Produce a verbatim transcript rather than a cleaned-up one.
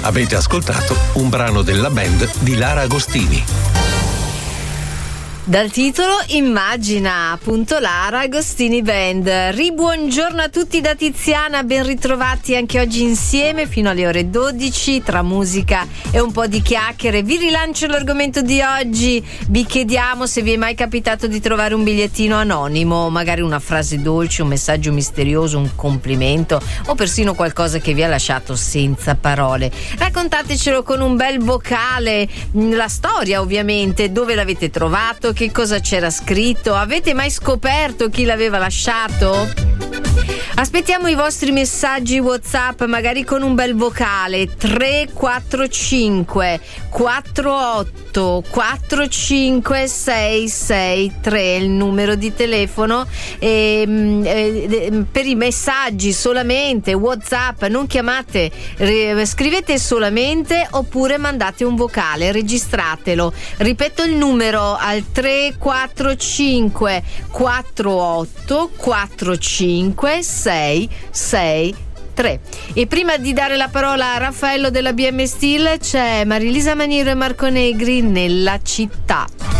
Avete ascoltato un brano della band di Lara Agostini. Dal titolo immagina appunto Lara Agostini Band. Ribuongiorno a tutti da Tiziana, ben ritrovati anche oggi insieme fino alle ore dodici tra musica e un po' di chiacchiere. Vi rilancio l'argomento di oggi, vi chiediamo se vi è mai capitato di trovare un bigliettino anonimo, magari una frase dolce, un messaggio misterioso, un complimento o persino qualcosa che vi ha lasciato senza parole. Raccontatecelo con un bel vocale, la storia ovviamente, dove l'avete trovato, che cosa c'era scritto, avete mai scoperto chi l'aveva lasciato? Aspettiamo i vostri messaggi WhatsApp, magari con un bel vocale. Tre quattro cinque quattro otto quattro cinque sei sei tre il numero di telefono, e, e, per i messaggi solamente WhatsApp, non chiamate, scrivete solamente oppure mandate un vocale, registratelo. Ripeto il numero al tre quattro cinque quattro otto quattro cinque sei sei tre. E prima di dare la parola a Raffaello della B M Steel c'è Marilisa Maniero e Marco Negri, Nella città.